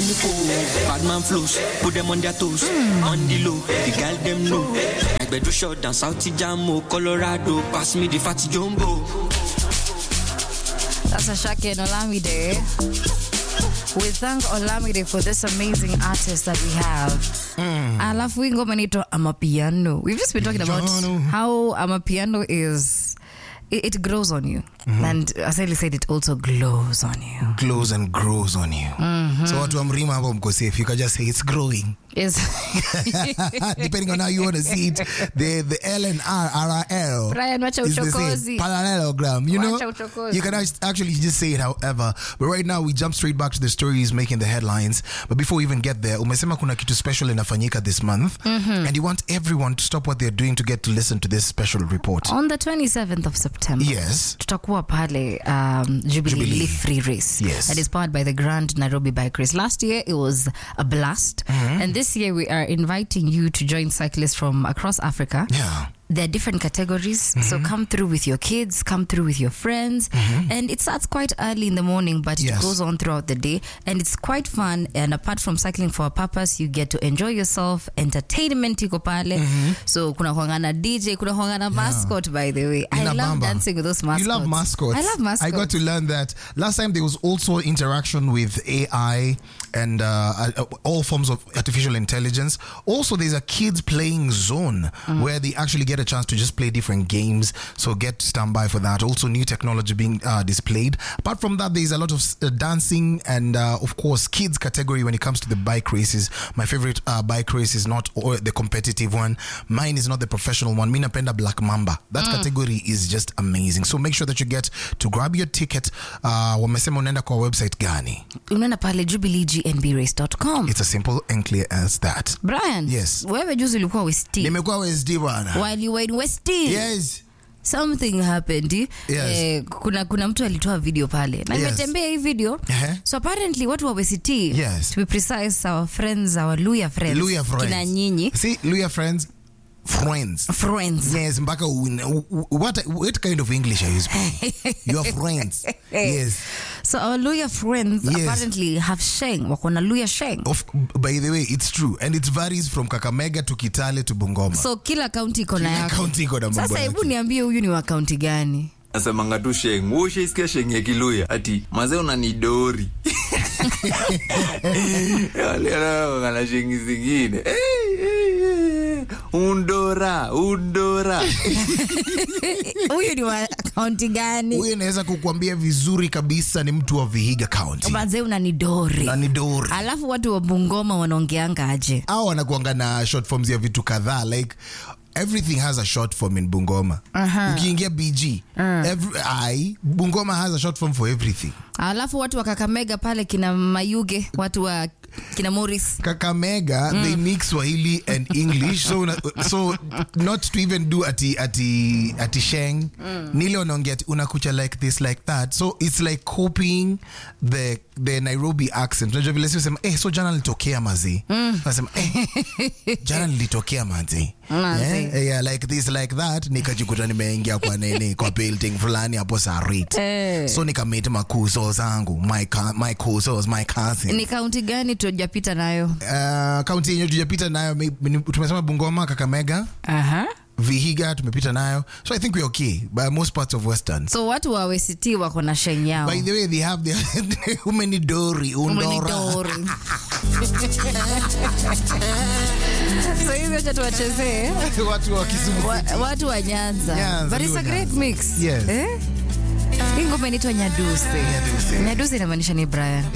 any fool. Bad man flows, put them on their toes. On the low, the girl them know. I better shut down South Jamo, Colorado. Pass me the fatty jumbo. That's Ashake and Olamide. We thank Olamide for this amazing artist that we have. I love Wingo Manito Amapiano. We've just been talking about how Amapiano is. It grows on you. And as I said, it also glows on you. Glows and grows on you. So what I'm reading about if you can just say it's growing. Depending on how you want to see it, the L and R, Brian, is the same parallelogram. You know, you can actually just say it however. But right now, we jump straight back to the stories making the headlines. But before we even get there, umesema kuna kitu special inafanyika this month, and you want everyone to stop what they're doing to get to listen to this special report. On the 27th of September, yes, tutakuwa pale Jubilee Leaf Free Race. Yes, that is powered by the Grand Nairobi Bike Race. Last year it was a blast, and this year we are inviting you to join cyclists from across Africa. Yeah. There are different categories, so come through with your kids, come through with your friends, and it starts quite early in the morning, but it goes on throughout the day, and it's quite fun. And apart from cycling for a purpose, you get to enjoy yourself. Entertainment iko pale, so kuna huangana DJ, kuna huangana mascot. By the way, I love dancing with those mascots. You love mascots. I love mascots. I got to learn that last time. There was also interaction with AI and all forms of artificial intelligence. Also, there's a kids playing zone where they actually get a chance to just play different games, so get standby for that. Also new technology being displayed. Apart from that, there's a lot of dancing and of course kids category when it comes to the bike races. My favorite bike race is not the competitive one. Mine is not the professional one. Mina penda Black Mamba. That category is just amazing. So make sure that you get to grab your ticket. Wamesema unaenda kwa website gani? Unaenda pale jubileegnbrace.com. It's as simple and clear as that. Brian, yes, wewe juzi ulikuwa West. Nimekuwa West bwana. While you were in West. Yes. Something happened. Yes. Kuna mtu alitoa video pale. Na nimetembea hii video. So apparently watu wa West. Yes. To be precise, our friends, our Luya friends. Luya friends. Kina nyinyi. See, Luya friends. Friends. Yes, mpaka what kind of English are you speaking? Your friends. Yes. So our Luya friends apparently have Sheng. Wako na Luya Sheng. By the way, it's true. And it varies from Kakamega to Kitale to Bungoma. So kila county iko na yake. County iko na mambo. Sasa hebu niambie huyu ni wa county gani? Asemanga tu Sheng. Wewe isikia Sheng ya Kiluya. Ati mazee unanidori. Wale ana Sheng zingine. Undora. Huyu ni wa county gani? Huyu naweza kukuambia vizuri kabisa ni mtu wa Vihiga County. Mazee unanidori. Alafu watu wa Bungoma wanaongeanga aje? Hao wanakuanga na short forms ya vitu kadhaa, like everything has a short form in Bungoma. Ukiingia BG, Bungoma has a short form for everything. Alafu watu wa Kakamega pale kina Mayuge, watu wa kina Morris. Kakamega, they mix Swahili and English, so not to even do ati Sheng. Nile wanaongea unakucha like this, like that. So it's like copying the Nairobi accent. Unajua vile sema so jana nilitokea mazi. Nasema jana nilitokea mazi. Yeah, like this, like that. Nikajikuta nimeingia kwa nini kwa building fulani hapo Sarit. So nikameta makuzo zangu, my cousins, my cousin. Ni county gani tujapita nayo? County yenyewe tujapita nayo tumesema Bungoma, Kakamega. Vihiga tumepita nayo. So I think we're okay by most parts of Western. So watu wa West wako na Sheng yao. By the way, they have their Umenidori, Undora. So hivi acha tuwachezee watu wa Kisumu, watu wa Nyanza. But it's a great mix. Yes. Hii ngoma inaitwa Nyadusi. Nyadusi inamaanisha ni Brian.